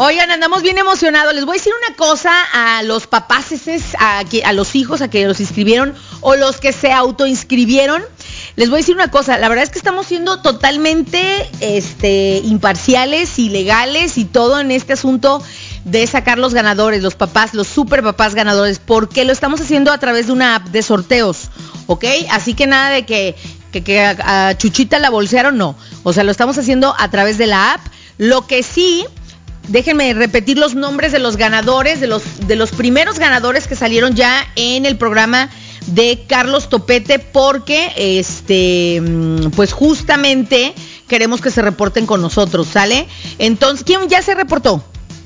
Oigan, andamos bien emocionados. Les voy a decir una cosa a los papás, a los hijos, a que los inscribieron o los que se autoinscribieron. Les voy a decir una cosa, la verdad es que estamos siendo totalmente imparciales y legales y todo en este asunto de sacar los ganadores, los papás, los super papás ganadores, porque lo estamos haciendo a través de una app de sorteos, ¿ok? Así que nada de que a Chuchita la bolsearon, no. O sea, lo estamos haciendo a través de la app. Lo que sí, déjenme repetir los nombres de los ganadores, de los primeros ganadores que salieron ya en el programa de Carlos Topete, porque pues justamente queremos que se reporten con nosotros, ¿sale? Entonces, ¿quién ya se reportó?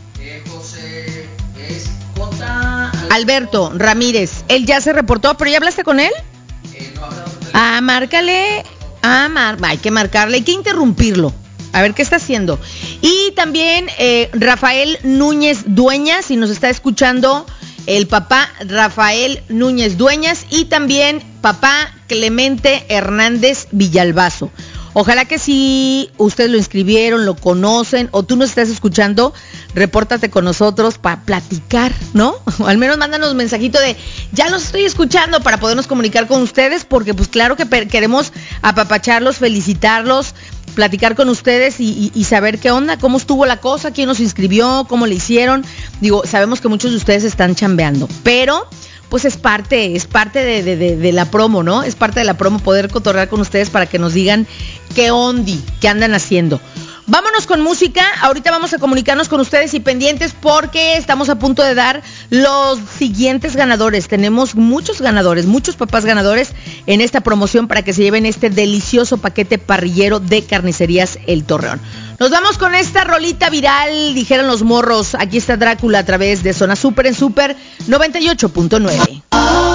José es J. Alberto Ramírez, él ya se reportó, pero ¿ya hablaste con él? No ha hablado por teléfono. Márcale. Hay que marcarle, hay que interrumpirlo. A ver qué está haciendo. Y también Rafael Núñez Dueñas, si nos está escuchando, el papá Rafael Núñez Dueñas, y también papá Clemente Hernández Villalbazo. Ojalá que si ustedes lo inscribieron, lo conocen, o tú nos estás escuchando, repórtate con nosotros para platicar, ¿no? O al menos mándanos un mensajito de, ya los estoy escuchando, para podernos comunicar con ustedes, porque pues claro que queremos apapacharlos, felicitarlos, platicar con ustedes y saber qué onda, cómo estuvo la cosa, quién nos inscribió, cómo le hicieron. Digo, sabemos que muchos de ustedes están chambeando, pero pues es parte de la promo, ¿no? Es parte de la promo poder cotorrear con ustedes para que nos digan qué andan haciendo. Vámonos con música, ahorita vamos a comunicarnos con ustedes y pendientes porque estamos a punto de dar los siguientes ganadores. Tenemos muchos ganadores, muchos papás ganadores en esta promoción para que se lleven este delicioso paquete parrillero de Carnicerías El Torreón. Nos vamos con esta rolita viral, dijeron los morros. Aquí está Drácula a través de Zona Super en Super 98.9.